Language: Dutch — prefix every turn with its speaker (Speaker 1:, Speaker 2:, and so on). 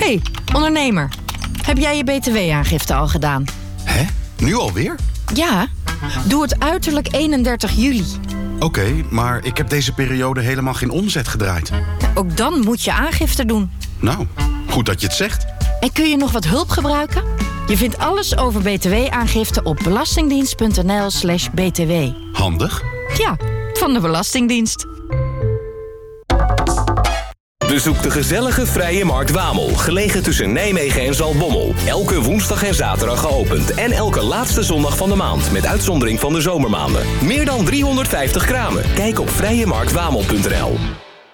Speaker 1: Hey, ondernemer. Heb jij je btw-aangifte al gedaan?
Speaker 2: Hè? Nu alweer?
Speaker 1: Ja, doe het uiterlijk 31 juli.
Speaker 2: Oké, maar ik heb deze periode helemaal geen omzet gedraaid.
Speaker 1: Ook dan moet je aangifte doen.
Speaker 2: Nou, goed dat je het zegt.
Speaker 1: En kun je nog wat hulp gebruiken? Je vindt alles over btw-aangifte op belastingdienst.nl/btw.
Speaker 2: Handig.
Speaker 1: Ja, van de Belastingdienst.
Speaker 3: Bezoek de gezellige Vrije Markt Wamel, gelegen tussen Nijmegen en Zaltbommel. Elke woensdag en zaterdag geopend en elke laatste zondag van de maand, met uitzondering van de zomermaanden. Meer dan 350 kramen. Kijk op vrijemarktwamel.nl.